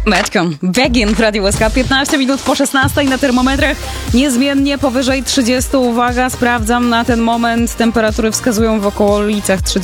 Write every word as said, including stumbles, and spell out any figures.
Metcon, Begin w Radiu S K, piętnaście minut po szesnastej na termometrach, niezmiennie powyżej trzydziestu. Uwaga, sprawdzam na ten moment, temperatury wskazują w okolicach trzydziestu.